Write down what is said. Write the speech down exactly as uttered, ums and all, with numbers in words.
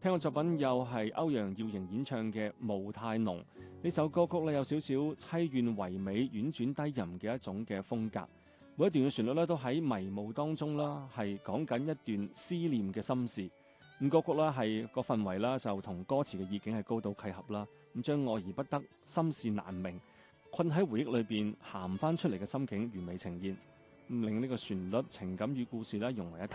聽嘅作品又係歐陽耀瑩演唱嘅《霧太濃》。呢首歌曲咧有少少凄怨唯美、婉轉低吟嘅一種嘅風格。每一段嘅旋律咧都喺迷霧當中啦，係講緊一段思念嘅心事。咁歌曲啦係個氛圍啦，就同歌詞嘅意境係高度契合啦。咁將愛而不得、心事難明、困喺回憶裏邊喊翻出嚟嘅心境完美呈現，咁令呢個旋律、情感與故事咧融為一體。